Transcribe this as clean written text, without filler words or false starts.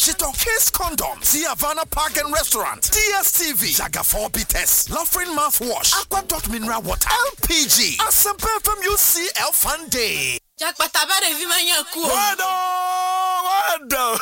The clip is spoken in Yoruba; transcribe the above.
Chito Kiss Condoms, Havana Park and Restaurant, DSTV, Jaga 4B Test, Laughing Mouthwash, Aqua Dot Mineral Water, LPG, Asempe from UCL Fun Day. Jack Patabare Vimanya Kuo. Wado!